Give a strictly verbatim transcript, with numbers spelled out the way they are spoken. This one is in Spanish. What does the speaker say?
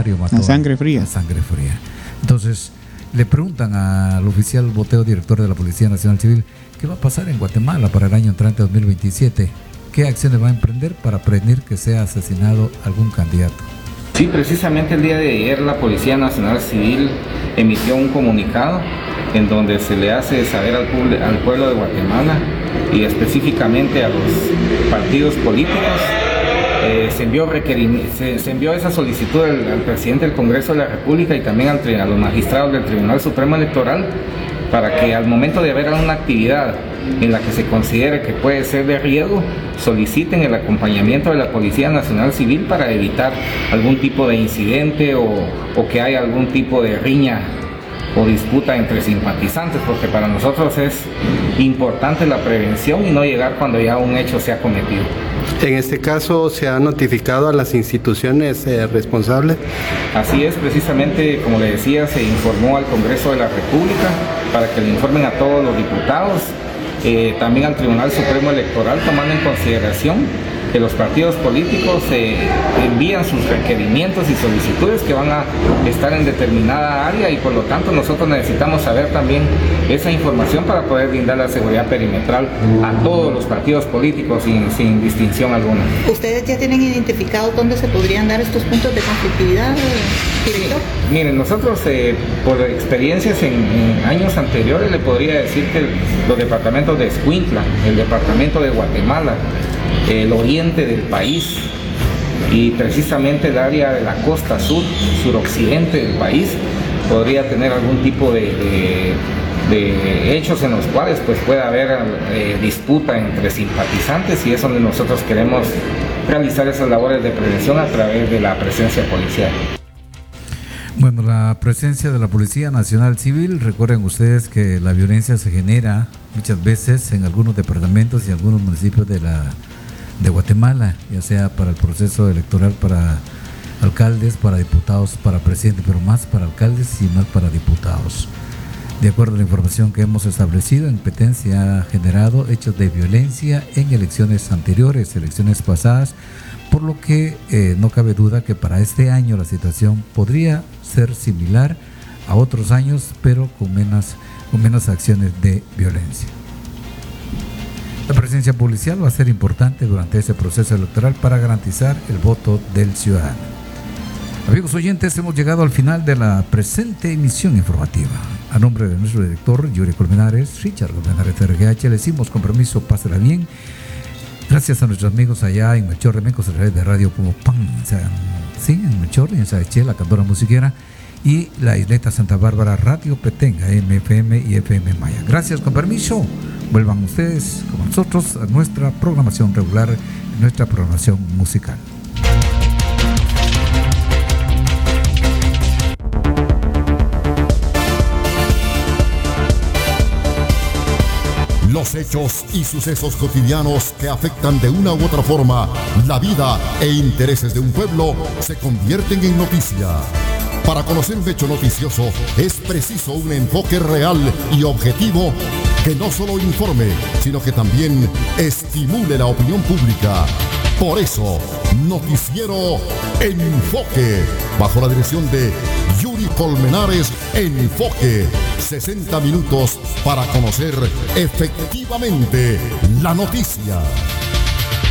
Rosario mató a sangre fría. A sangre fría. Entonces, le preguntan al oficial Boteo, director de la Policía Nacional Civil, ¿qué va a pasar en Guatemala para el año entrante dos mil veintisiete? ¿Qué acciones va a emprender para prevenir que sea asesinado algún candidato? Sí, precisamente el día de ayer la Policía Nacional Civil emitió un comunicado en donde se le hace saber al, pueblo, al pueblo de Guatemala y específicamente a los partidos políticos. Eh, se, envió se, se envió esa solicitud al, al presidente del Congreso de la República y también al, a los magistrados del Tribunal Supremo Electoral para que al momento de haber alguna actividad en la que se considere que puede ser de riesgo, soliciten el acompañamiento de la Policía Nacional Civil para evitar algún tipo de incidente o, o que haya algún tipo de riña o disputa entre simpatizantes, porque para nosotros es importante la prevención y no llegar cuando ya un hecho se ha cometido. En este caso, ¿se ha notificado a las instituciones eh, responsables? Así es, precisamente, como le decía, se informó al Congreso de la República para que le informen a todos los diputados, eh, también al Tribunal Supremo Electoral, tomando en consideración que los partidos políticos eh, envían sus requerimientos y solicitudes que van a estar en determinada área y por lo tanto nosotros necesitamos saber también esa información para poder brindar la seguridad perimetral a todos los partidos políticos sin, sin distinción alguna. ¿Ustedes ya tienen identificado dónde se podrían dar estos puntos de conflictividad, director? Sí, miren, nosotros eh, por experiencias en, en años anteriores le podría decir que los departamentos de Escuintla, el departamento de Guatemala, el oriente del país y precisamente el área de la costa sur, suroccidente del país, podría tener algún tipo de, de, de hechos en los cuales pues pueda haber eh, disputa entre simpatizantes y es donde nosotros queremos realizar esas labores de prevención a través de la presencia policial. Bueno, la presencia de la Policía Nacional Civil, recuerden ustedes que la violencia se genera muchas veces en algunos departamentos y algunos municipios de la de Guatemala, ya sea para el proceso electoral para alcaldes, para diputados, para presidente, pero más para alcaldes y más para diputados. De acuerdo a la información que hemos establecido, en Petén se ha generado hechos de violencia en elecciones anteriores, elecciones pasadas, por lo que eh, no cabe duda que para este año la situación podría ser similar a otros años, pero con menos, con menos acciones de violencia. La presencia policial va a ser importante durante ese proceso electoral para garantizar el voto del ciudadano. Amigos oyentes, hemos llegado al final de la presente emisión informativa. A nombre de nuestro director, Yuri Colmenares, Richard Colmenares de R G H, le decimos con permiso, pásela bien. Gracias a nuestros amigos allá en Melchor Remecos, a través de Radio como Pan, sí, en Melchor, en Saeche, la cantora musiquera, y la isleta Santa Bárbara, Radio Petén, A M F M y F M Maya. Gracias, con permiso. Vuelvan ustedes, como nosotros, a nuestra programación regular, nuestra programación musical. Los hechos y sucesos cotidianos que afectan de una u otra forma la vida e intereses de un pueblo se convierten en noticia. Para conocer un hecho noticioso es preciso un enfoque real y objetivo que no solo informe, sino que también estimule la opinión pública. Por eso, Noticiero Enfoque, bajo la dirección de Yuri Colmenares, Enfoque, sesenta minutos para conocer efectivamente la noticia.